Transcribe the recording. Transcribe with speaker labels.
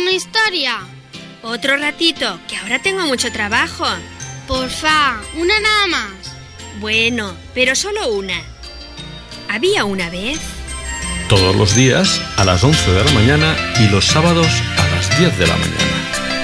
Speaker 1: una historia?
Speaker 2: Otro ratito, que ahora tengo mucho trabajo.
Speaker 1: Porfa, una nada más.
Speaker 2: Bueno, pero solo una. Había una vez...
Speaker 3: Todos los días a las 11 de la mañana y los sábados a las 10 de la mañana.